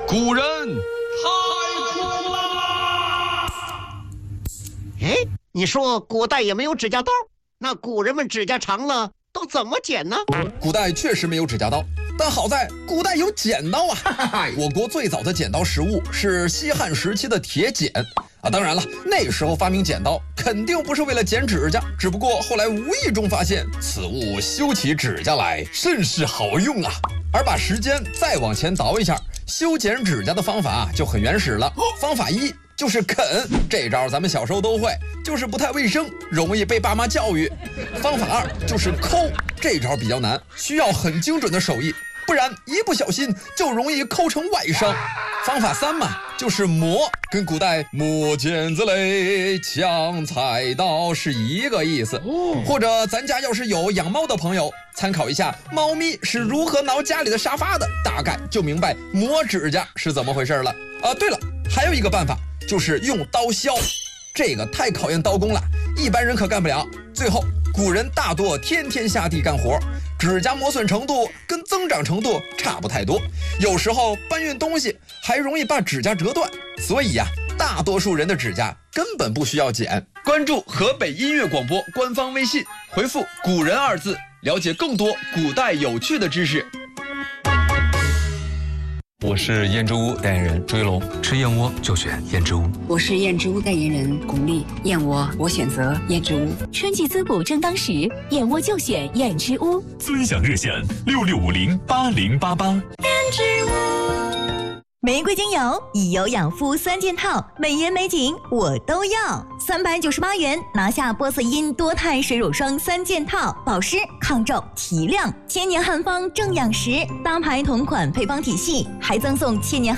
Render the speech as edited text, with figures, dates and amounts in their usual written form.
古人太苦啦！ 哎，你说古代也没有指甲刀，那古人们指甲长了都怎么剪呢？ 古代确实没有指甲刀，但好在古代有剪刀啊！我国最早的剪刀实物是西汉时期的铁剪啊。当然了，那时候发明剪刀肯定不是为了剪指甲，只不过后来无意中发现此物修起指甲来甚是好用啊。而把时间再往前倒一下，修剪指甲的方法就很原始了。方法一就是啃，这招咱们小时候都会，就是不太卫生，容易被爸妈教育。方法二就是抠，这招比较难，需要很精准的手艺，不然一不小心就容易抠成外伤。方法三嘛，就是磨，跟古代磨剪子嘞、抢菜刀是一个意思。或者咱家要是有养猫的朋友，参考一下猫咪是如何挠家里的沙发的，大概就明白磨指甲是怎么回事了。对了，还有一个办法，就是用刀削，这个太考验刀工了，一般人可干不了。最后，古人大多天天下地干活，指甲磨损程度跟增长程度差不太多，有时候搬运东西还容易把指甲折断，所以呀，大多数人的指甲根本不需要剪。 关注河北音乐广播官方微信，回复“古人”2字，了解更多古代有趣的知识。 我是燕之屋代言人周一龙，吃燕窝就选燕之屋。 我是燕之屋代言人巩俐，燕窝我选择燕之屋。 春季滋补正当时，燕窝就选燕之屋。 尊享热线66508088。 燕之屋。玫瑰精油以油养肤3件套，美颜美景我都要。398元拿下波色因多肽水乳霜3件套，保湿、抗皱、提亮，千年汉方正养食，搭牌同款配方体系，还赠送千年